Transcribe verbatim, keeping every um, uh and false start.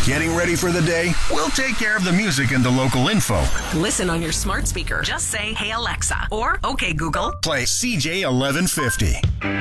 Getting ready for the day? We'll take care of the music and the local info. Listen on your smart speaker. Just say, "Hey Alexa," or "Okay Google." Play C J eleven fifty.